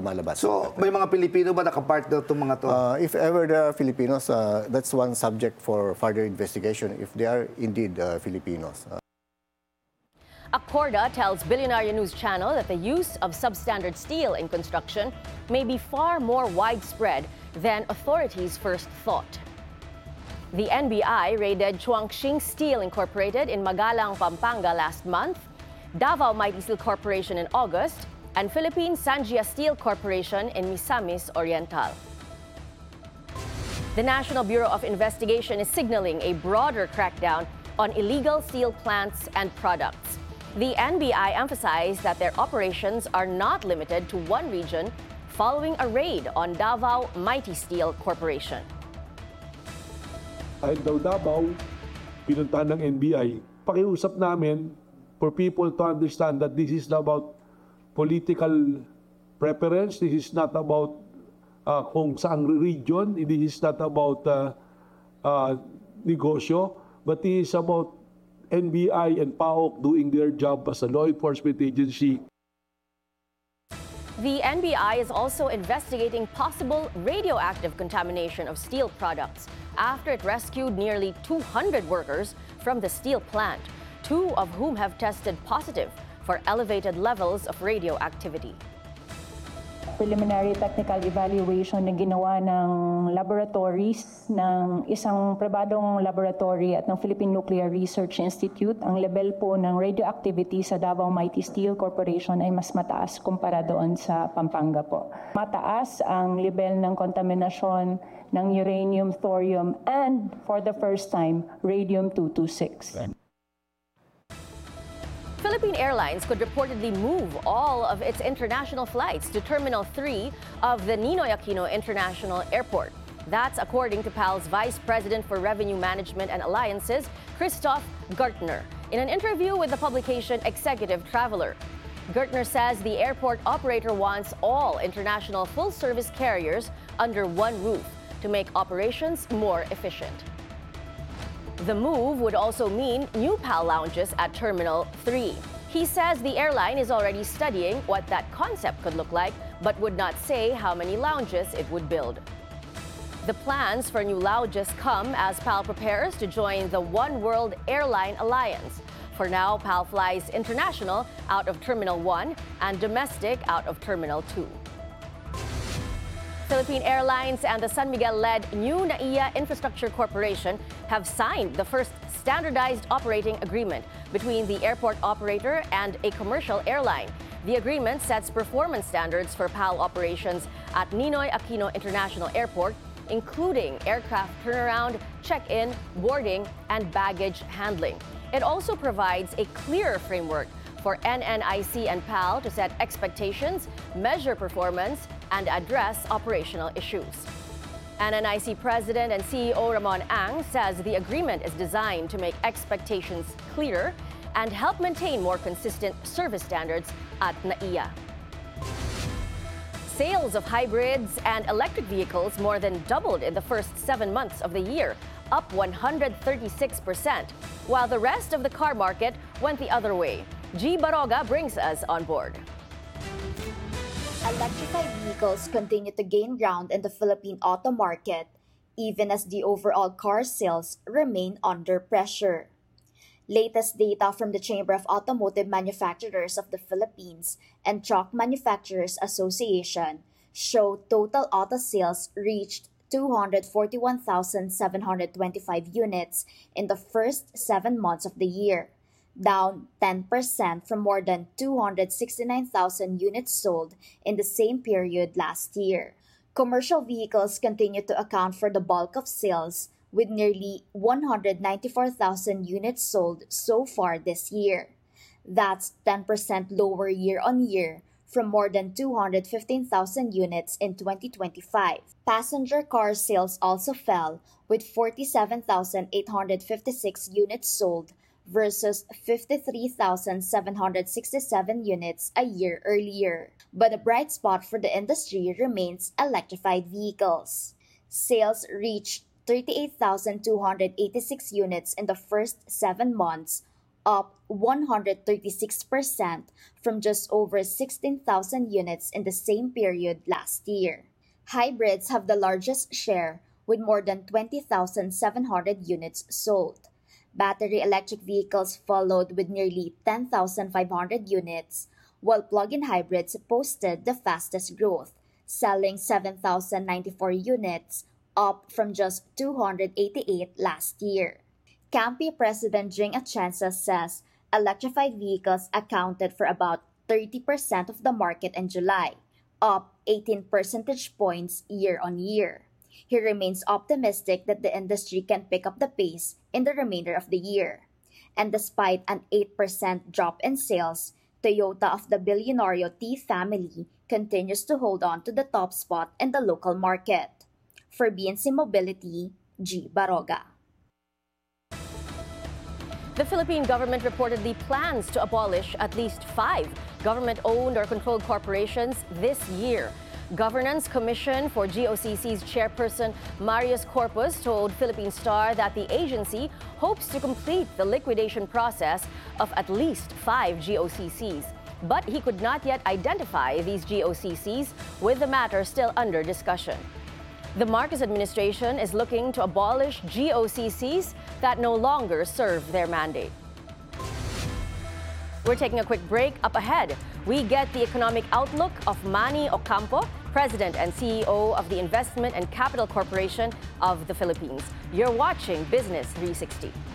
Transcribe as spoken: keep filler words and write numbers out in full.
lumalabas. So, may mga Pilipino ba nakapartner itong mga to? Uh, if ever there are Filipinos, uh, that's one subject for further investigation, if they are indeed uh, Filipinos. Uh, Accorda tells Billionaire News Channel that the use of substandard steel in construction may be far more widespread than authorities first thought. The N B I raided Chuangxing Steel Incorporated in Magalang, Pampanga last month, Davao Mighty Steel Corporation in August, and Philippine Sanjia Steel Corporation in Misamis Oriental. The National Bureau of Investigation is signaling a broader crackdown on illegal steel plants and products. The N B I emphasized that their operations are not limited to one region following a raid on Davao Mighty Steel Corporation. Dahil daw Davao, pinuntahan ng N B I, pakiusap namin for people to understand that this is not about political preference, this is not about uh, kung saang region, this is not about uh, uh, negosyo, but this is about N B I and PAOK doing their job as a law enforcement agency. The N B I is also investigating possible radioactive contamination of steel products after it rescued nearly two hundred workers from the steel plant, two of whom have tested positive for elevated levels of radioactivity. Preliminary technical evaluation na ginawa ng laboratories ng isang pribadong laboratory at ng Philippine Nuclear Research Institute, ang level po ng radioactivity sa Davao Mighty Steel Corporation ay mas mataas kumpara doon sa Pampanga po. Mataas ang level ng kontaminasyon ng uranium, thorium, and for the first time, radium two twenty-six. Philippine Airlines could reportedly move all of its international flights to Terminal three of the Ninoy Aquino International Airport. That's according to P A L's Vice President for Revenue Management and Alliances, Christoph Gertner, in an interview with the publication Executive Traveler. Gertner says the airport operator wants all international full-service carriers under one roof to make operations more efficient. The move would also mean new P A L lounges at Terminal three. He says the airline is already studying what that concept could look like, but would not say how many lounges it would build. The plans for new lounges come as P A L prepares to join the One World Airline Alliance. For now, P A L flies international out of Terminal one and domestic out of Terminal two. Philippine Airlines and the San Miguel-led New NAIA Infrastructure Corporation have signed the first standardized operating agreement between the airport operator and a commercial airline. The agreement sets performance standards for P A L operations at Ninoy Aquino International Airport, including aircraft turnaround, check-in, boarding, and baggage handling. It also provides a clearer framework for N N I C and P A L to set expectations, measure performance, and address operational issues. N N I C President and C E O Ramon Ang says the agreement is designed to make expectations clearer and help maintain more consistent service standards at NAIA. Sales of hybrids and electric vehicles more than doubled in the first seven months of the year, up one hundred thirty-six percent, while the rest of the car market went the other way. G. Baroga brings us on board. Electrified vehicles continue to gain ground in the Philippine auto market, even as the overall car sales remain under pressure. Latest data from the Chamber of Automotive Manufacturers of the Philippines and Truck Manufacturers Association show total auto sales reached two hundred forty-one thousand seven hundred twenty-five units in the first seven months of the year, down ten percent from more than two hundred sixty-nine thousand units sold in the same period last year. Commercial vehicles continue to account for the bulk of sales, with nearly one hundred ninety-four thousand units sold so far this year. That's ten percent lower year-on-year from more than two hundred fifteen thousand units in twenty twenty-five. Passenger car sales also fell, with forty-seven thousand eight hundred fifty-six units sold versus fifty-three thousand seven hundred sixty-seven units a year earlier. But a bright spot for the industry remains electrified vehicles. Sales reached thirty-eight thousand two hundred eighty-six units in the first seven months, up one hundred thirty-six percent from just over sixteen thousand units in the same period last year. Hybrids have the largest share with more than twenty thousand seven hundred units sold. Battery electric vehicles followed with nearly ten thousand five hundred units, while plug-in hybrids posted the fastest growth, selling seven thousand ninety-four units, up from just two hundred eighty-eight last year. Campi President Jing Atienza says electrified vehicles accounted for about thirty percent of the market in July, up eighteen percentage points year-on-year. He remains optimistic that the industry can pick up the pace in the remainder of the year. And despite an eight percent drop in sales, Toyota of the Billionario T family continues to hold on to the top spot in the local market. For B N C Mobility, G. Baroga. The Philippine government reportedly plans to abolish at least five government-owned or controlled corporations this year. Governance Commission for G O C C's chairperson Marius Corpus told Philippine Star that the agency hopes to complete the liquidation process of at least five G O C Cs. But he could not yet identify these G O C Cs, with the matter still under discussion. The Marcos administration is looking to abolish G O C Cs that no longer serve their mandate. We're taking a quick break. Up ahead, we get the economic outlook of Manny Ocampo, President and C E O of the Investment and Capital Corporation of the Philippines. You're watching Business three sixty.